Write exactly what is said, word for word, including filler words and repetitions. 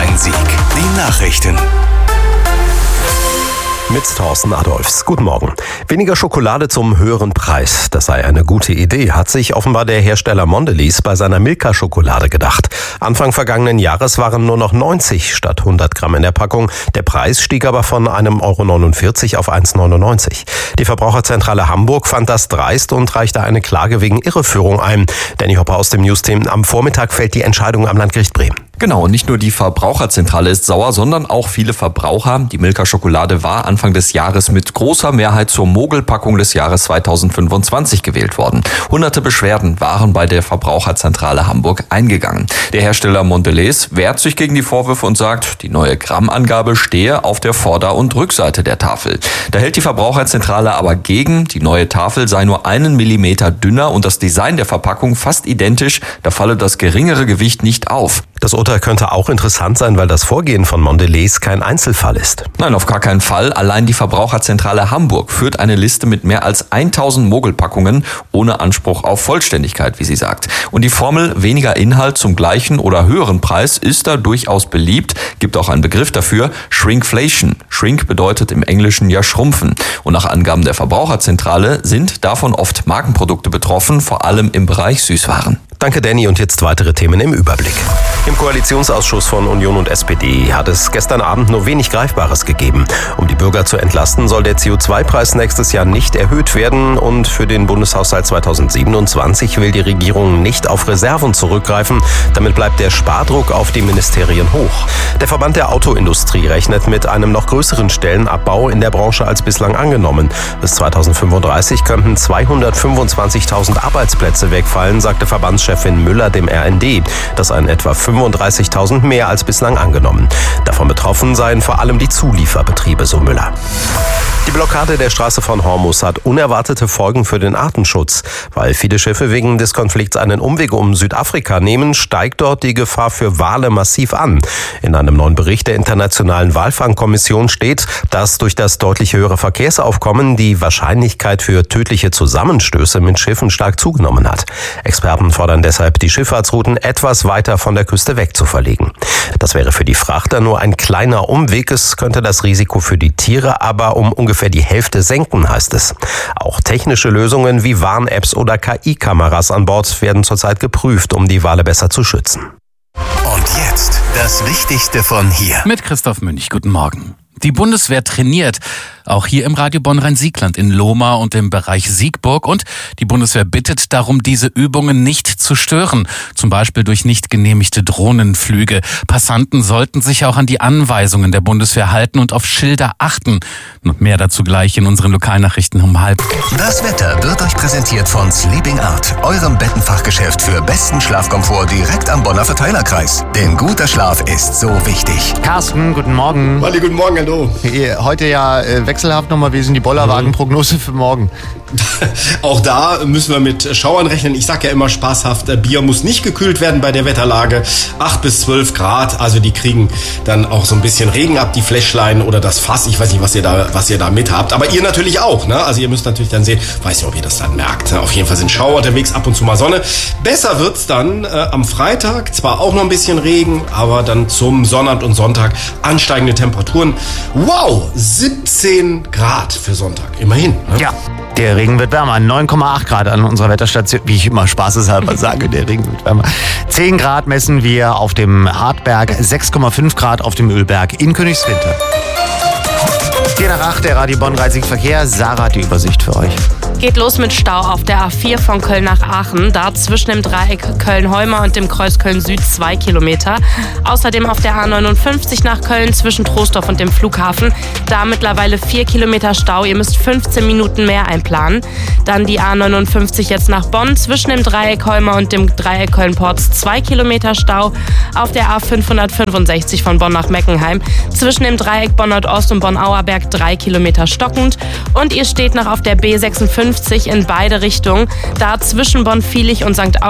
Bonn-Rhein-Sieg. Die Nachrichten. Mit Thorsten Adolfs. Guten Morgen. Weniger Schokolade zum höheren Preis. Das sei eine gute Idee, hat sich offenbar der Hersteller Mondelez bei seiner Milka-Schokolade gedacht. Anfang vergangenen Jahres waren nur noch neunzig statt hundert Gramm in der Packung. Der Preis stieg aber von einem Euro neunundvierzig auf eins neunundneunzig. Die Verbraucherzentrale Hamburg fand das dreist und reichte eine Klage wegen Irreführung ein. Danny Hopper aus dem Newsteam. Am Vormittag fällt die Entscheidung am Landgericht Bremen. Genau, und nicht nur die Verbraucherzentrale ist sauer, sondern auch viele Verbraucher. Die Milka-Schokolade war Anfang des Jahres mit großer Mehrheit zur Mogelpackung des Jahres zweitausendfünfundzwanzig gewählt worden. Hunderte Beschwerden waren bei der Verbraucherzentrale Hamburg eingegangen. Der Hersteller Mondelez wehrt sich gegen die Vorwürfe und sagt, die neue Grammangabe stehe auf der Vorder- und Rückseite der Tafel. Da hält die Verbraucherzentrale aber gegen, die neue Tafel sei nur einen Millimeter dünner und das Design der Verpackung fast identisch, da falle das geringere Gewicht nicht auf. Das Urteil könnte auch interessant sein, weil das Vorgehen von Mondelez kein Einzelfall ist. Nein, auf gar keinen Fall. Allein die Verbraucherzentrale Hamburg führt eine Liste mit mehr als tausend Mogelpackungen ohne Anspruch auf Vollständigkeit, wie sie sagt. Und die Formel weniger Inhalt zum gleichen oder höheren Preis ist da durchaus beliebt. Gibt auch einen Begriff dafür, Shrinkflation. Shrink bedeutet im Englischen ja schrumpfen. Und nach Angaben der Verbraucherzentrale sind davon oft Markenprodukte betroffen, vor allem im Bereich Süßwaren. Danke, Danny. Und jetzt weitere Themen im Überblick. Im Koalitionsausschuss von Union und S P D hat es gestern Abend nur wenig Greifbares gegeben. Um die Bürger zu entlasten, soll der C O zwei Preis nächstes Jahr nicht erhöht werden. Und für den Bundeshaushalt zweitausendsiebenundzwanzig will die Regierung nicht auf Reserven zurückgreifen. Damit bleibt der Spardruck auf die Ministerien hoch. Der Verband der Autoindustrie rechnet mit einem noch größeren Stellenabbau in der Branche als bislang angenommen. Bis zweitausendfünfunddreißig könnten zweihundertfünfundzwanzigtausend Arbeitsplätze wegfallen, sagte Verbandschefin Müller dem R N D. Das seien etwa fünfunddreißigtausend mehr als bislang angenommen. Davon betroffen seien vor allem die Zulieferbetriebe, so Müller. Die Blockade der Straße von Hormuz hat unerwartete Folgen für den Artenschutz. Weil viele Schiffe wegen des Konflikts einen Umweg um Südafrika nehmen, steigt dort die Gefahr für Wale massiv an. In einem neuen Bericht der Internationalen Walfangkommission steht, dass durch das deutlich höhere Verkehrsaufkommen die Wahrscheinlichkeit für tödliche Zusammenstöße mit Schiffen stark zugenommen hat. Experten fordern deshalb, die Schifffahrtsrouten etwas weiter von der Küste weg zu verlegen. Das wäre für die Frachter nur ein kleiner Umweg. Es könnte das Risiko für die Tiere aber um ungefähr die Hälfte senken, heißt es. Auch technische Lösungen wie Warn-Apps oder K I-Kameras an Bord werden zurzeit geprüft, um die Wale besser zu schützen. Und jetzt das Wichtigste von hier. Mit Christoph Münch, guten Morgen. Die Bundeswehr trainiert, auch hier im Radio Bonn-Rhein-Siegland in Lohmar und im Bereich Siegburg. Und die Bundeswehr bittet darum, diese Übungen nicht zu stören, zum Beispiel durch nicht genehmigte Drohnenflüge. Passanten sollten sich auch an die Anweisungen der Bundeswehr halten und auf Schilder achten. Und mehr dazu gleich in unseren Lokalnachrichten um halb. Das Wetter wird euch präsentiert von Sleeping Art, eurem Bettenfachgeschäft für besten Schlafkomfort direkt am Bonner Verteilerkreis. Denn guter Schlaf ist so wichtig. Carsten, guten Morgen. Wally, guten Morgen, hallo. Heute ja äh, wechselhaft nochmal, wie sind die Bollerwagenprognose für morgen? Auch da müssen wir mit Schauern rechnen. Ich sage ja immer spaßhaft, Bier muss nicht gekühlt werden bei der Wetterlage. acht bis zwölf Grad, also die kriegen dann auch so ein bisschen Regen ab, die Fläschlein oder das Fass. Ich weiß nicht, was ihr da, was ihr da mit habt. Aber ihr natürlich auch, ne? Also ihr müsst natürlich dann sehen, weiß nicht, ob ihr das dann merkt. Ne? Auf jeden Fall sind Schauer unterwegs, ab und zu mal Sonne. Besser wird's dann äh, am Freitag. Zwar auch noch ein bisschen Regen, aber dann zum Sonnabend und Sonntag ansteigende Temperaturen. Wow, siebzehn Grad für Sonntag, immerhin. Ne? Ja. Der Regen wird wärmer. neun Komma acht Grad an unserer Wetterstation. Wie ich immer spaßeshalber sage, der Regen wird wärmer. zehn Grad messen wir auf dem Hartberg, sechs Komma fünf Grad auf dem Ölberg in Königswinter. vier nach acht, der Radio Bonn-Rhein-Sieg Verkehr. Sarah hat die Übersicht für euch. Geht los mit Stau auf der A vier von Köln nach Aachen. Da zwischen dem Dreieck Köln-Heuma und dem Kreuz Köln-Süd zwei Kilometer. Außerdem auf der A neunundfünfzig nach Köln zwischen Troisdorf und dem Flughafen. Da mittlerweile vier Kilometer Stau. Ihr müsst fünfzehn Minuten mehr einplanen. Dann die A neunundfünfzig jetzt nach Bonn zwischen dem Dreieck Heuma und dem Dreieck Köln-Porz zwei Kilometer Stau. Auf der A fünfhundertfünfundsechzig von Bonn nach Meckenheim zwischen dem Dreieck Bonn-Nordost und Bonn-Auerberg drei Kilometer stockend. Und ihr steht noch auf der B sechsundfünfzig in beide Richtungen. Da zwischen Bonn-Viehlich und Sankt